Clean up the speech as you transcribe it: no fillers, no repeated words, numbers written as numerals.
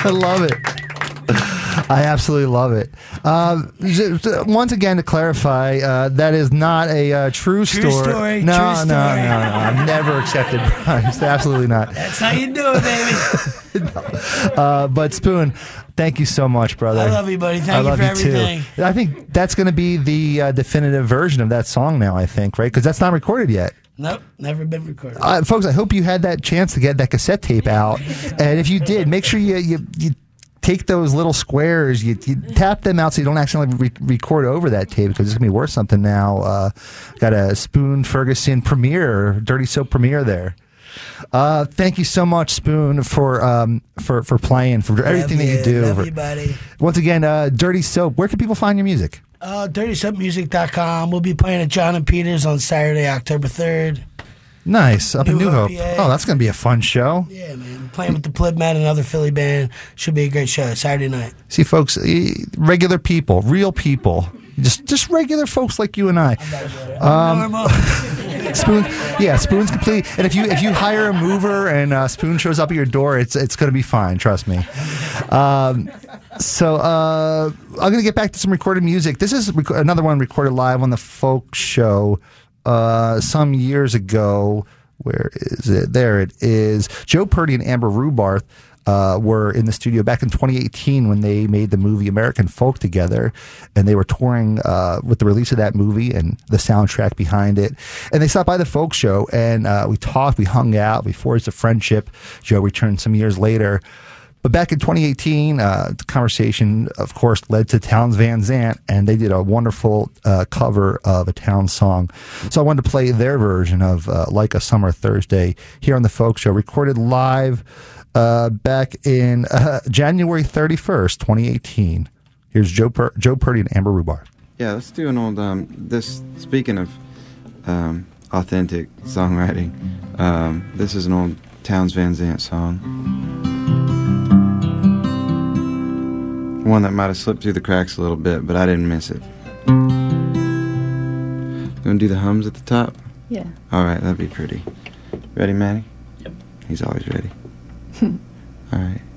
I love it. I absolutely love it. Once again, to clarify, that is not a true story. No, I've never accepted bribes. Absolutely not. That's how you do it, baby. No. But Spoon, thank you so much, brother. I love you, buddy. Thank you for everything. Too. I think that's going to be the definitive version of that song now, I think, right? Because that's not recorded yet. Nope, never been recorded. Folks, I hope you had that chance to get that cassette tape out. And if you did, make sure you take those little squares, you tap them out so you don't accidentally record over that tape, because it's going to be worth something now. Got a Spoon Ferguson premiere, Dirty Soap premiere there. Thank you so much, Spoon, for playing, for everything that you do. Love you, buddy. Once again, Dirty Soap, where can people find your music? DirtySoapMusic.com. We'll be playing at John and Peter's on Saturday, October 3rd. Nice. Up in New Hope. PA. Oh, that's going to be a fun show. Yeah, man. Playing with the Plibmet, another Philly band. Should be a great show. Saturday night. See, folks, regular people, real people, just regular folks like you and I. Normal. Spoon's complete. And if you hire a mover and Spoon shows up at your door, it's going to be fine. Trust me. So I'm going to get back to some recorded music. This is another one recorded live on the Folk Show some years ago. Where is it? There it is. Joe Purdy and Amber Rubarth were in the studio back in 2018 when they made the movie American Folk together, and they were touring with the release of that movie and the soundtrack behind it. And they stopped by the Folk Show, and we talked, we hung out, we forged a friendship. Joe returned some years later. But back in 2018, the conversation, of course, led to Townes Van Zandt, and they did a wonderful cover of a Townes song. So I wanted to play their version of Like a Summer Thursday here on the Folk Show, recorded live back in January 31st, 2018. Here's Joe Purdy and Amber Rubarth. Yeah, let's do an old, speaking of authentic songwriting, this is an old Townes Van Zandt song. One that might have slipped through the cracks a little bit, but I didn't miss it. Gonna do the hums at the top? Yeah. All right, that'd be pretty. Ready, Manny? Yep. He's always ready. All right.